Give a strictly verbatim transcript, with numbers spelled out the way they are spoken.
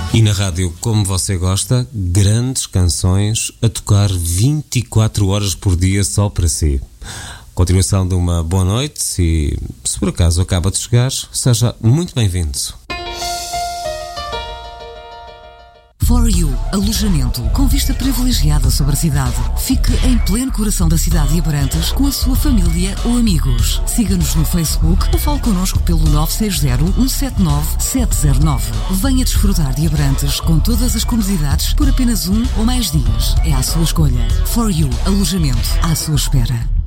E na rádio, como você gosta, grandes canções a tocar vinte e quatro horas por dia só para si. Continuação de uma boa noite e, se por acaso acaba de chegar, seja muito bem-vindo. For You, alojamento com vista privilegiada sobre a cidade. Fique em pleno coração da cidade de Abrantes com a sua família ou amigos. Siga-nos no Facebook ou fale connosco pelo nove seis zero, um sete nove, sete zero nove. Venha desfrutar de Abrantes com todas as comodidades por apenas um ou mais dias. É à sua escolha. For You, alojamento à sua espera.